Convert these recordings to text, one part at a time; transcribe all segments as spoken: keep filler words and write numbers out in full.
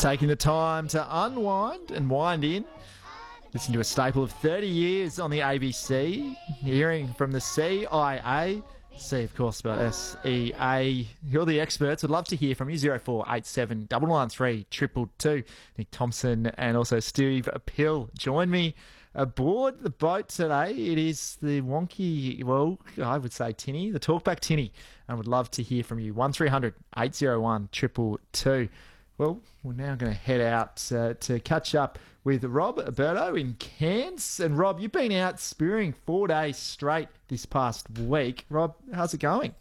Taking the time to unwind and wind in. Listen to a staple of thirty years on the A B C. Hearing from the C I A. C, of course, spelled S E A. You're the experts. Would love to hear from you. zero four eight seven nine nine three two two two. Nick Thompson and also Steve Pill join me aboard the boat today. It is the wonky, well, I would say tinny, the talkback tinny. I would love to hear from you. one three hundred eight oh one two two two. Well, we're now going to head out uh, to catch up with Rob Alberto in Cairns. And Rob, you've been out spearing four days straight this past week. Rob, how's it going?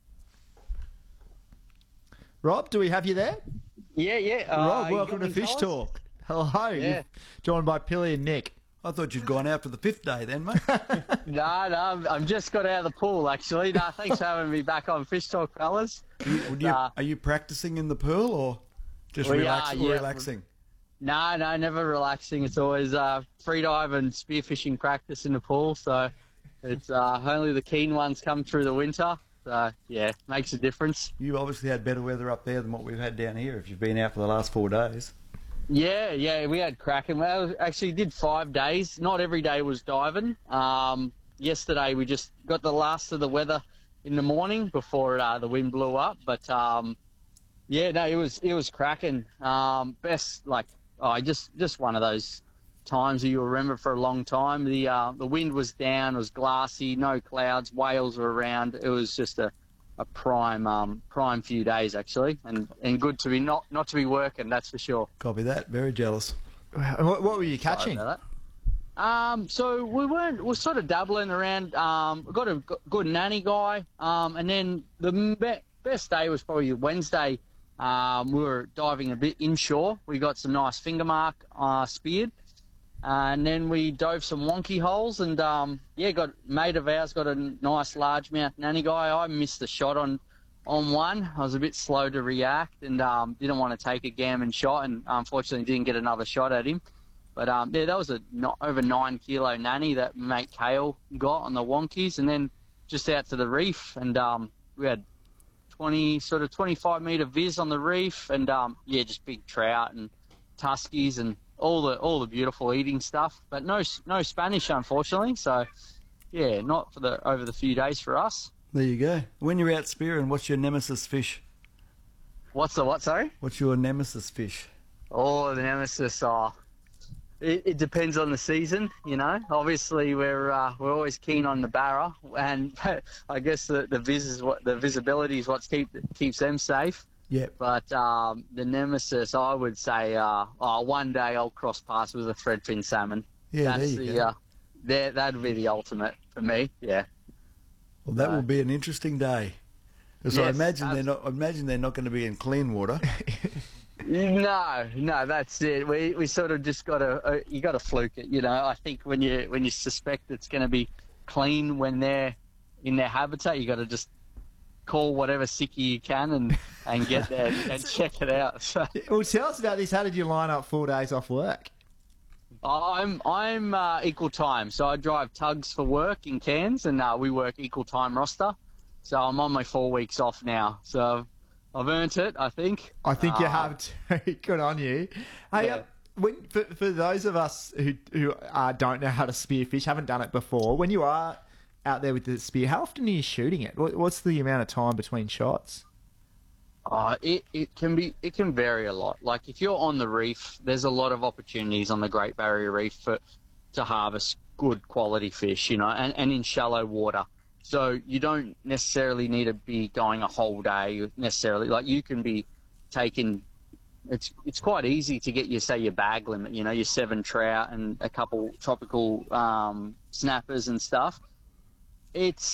Rob, do we have you there? Yeah, yeah. Uh, Rob, welcome to Fish Talk. Hello. Yeah. You're joined by Pilly and Nick. I thought you'd gone out for the fifth day then, mate. No, no, I'm just got out of the pool, actually. No, thanks for having me back on Fish Talk, fellas. Are you, would you, Uh, are you practicing in the pool or just We relax, are, or yeah. relaxing? No, no, never relaxing. It's always uh, free dive and spearfishing practice in the pool. So it's uh, only the keen ones come through the winter. So, yeah, makes a difference. You've obviously had better weather up there than what we've had down here if you've been out for the last four days. Yeah, yeah, we had cracking. Well, actually did five days. Not every day was diving. Um, yesterday we just got the last of the weather in the morning before uh, the wind blew up. But um, yeah, no, it was it was cracking. Um, best like oh, just just one of those times that you'll remember for a long time. The uh, the wind was down, it was glassy, no clouds, whales were around. It was just a a prime um, prime few days actually, and, and good to be not not to be working, that's for sure. Copy that. Very jealous. What, what were you catching? Sorry about that. Um, so we weren't, we're sort of dabbling around. Um, we got a g- good nanny guy, um, and then the be- best day was probably Wednesday. Um, we were diving a bit inshore. We got some nice finger mark uh, speared. And then we dove some wonky holes and, um, yeah, got mate of ours got a nice largemouth nanny guy. I missed the shot on on one. I was a bit slow to react and um, didn't want to take a gammon shot and unfortunately didn't get another shot at him. But, um, yeah, that was a not, over nine kilo nanny that mate Kale got on the wonkies and then just out to the reef. And um, we had twenty, sort of twenty-five metre viz on the reef and, um, yeah, just big trout and tuskies and all the all the beautiful eating stuff, but no no Spanish unfortunately. So yeah, not for the over the few days for us. There you go. When you're out spearing, what's your nemesis fish? What's the what? Sorry. What's your nemesis fish? Oh, the nemesis. Oh, it, it depends on the season, you know. Obviously, we're uh, we're always keen on the barra, and I guess the the vis is what the visibility is what keep keeps them safe. Yep. But um, the nemesis, I would say, uh, oh, one day I'll cross paths with a threadfin salmon. Yeah, That's there you the, go. Uh, that that'd be the ultimate for me. Yeah. Well, that uh, will be an interesting day. Because I yes, imagine abs- they're not. I imagine they're not going to be in clean water. No, no, that's it. We we sort of just got to uh, you got to fluke it. You know, I think when you when you suspect it's going to be clean when they're in their habitat, you got to just call whatever sickie you can and, and get there and check it out. So Well, tell us about this. How did you line up four days off work? I'm I'm uh, equal time, so I drive tugs for work in Cairns, and uh, we work equal time roster. So I'm on my four weeks off now. So I've earned it, I think. I think you Uh, have too. Good on you. Hey, Yeah. uh, when, for, for those of us who who uh, don't know how to spearfish, haven't done it before, when you are out there with the spear, how often are you shooting it? What, what's the amount of time between shots? Uh, it, it can be it can vary a lot. Like if you're on the reef, there's a lot of opportunities on the Great Barrier Reef for to harvest good quality fish, you know, and, and in shallow water. So you don't necessarily need to be going a whole day necessarily. Like you can be taking it's it's quite easy to get your say your bag limit, you know, your seven trout and a couple tropical um, snappers and stuff. It's